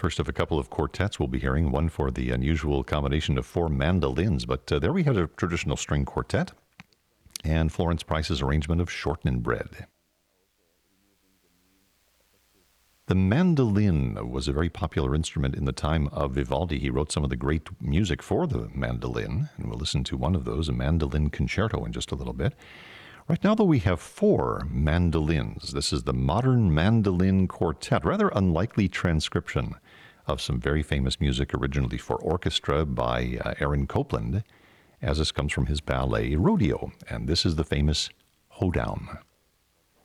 First of a couple of quartets we'll be hearing, one for the unusual combination of four mandolins, but there we had a traditional string quartet, and Florence Price's arrangement of Shortening Bread. The mandolin was a very popular instrument in the time of Vivaldi. He wrote some of the great music for the mandolin, and we'll listen to one of those, a mandolin concerto, in just a little bit. Right now, though, we have four mandolins. This is the Modern Mandolin Quartet, rather unlikely transcription of some very famous music originally for orchestra by Aaron Copland, as this comes from his ballet Rodeo, and this is the famous Hoedown.